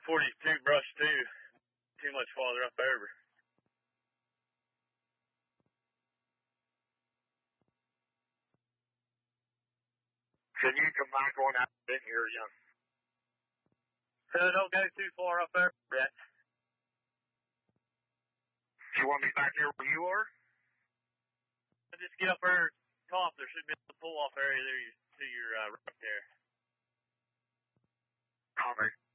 42 brush too. Too much farther up over. Can you come back on out in here again? Don't go too far up over yet. You want me back here where you are? Just get up there top. There should be a pull off area there to your right there. Copy.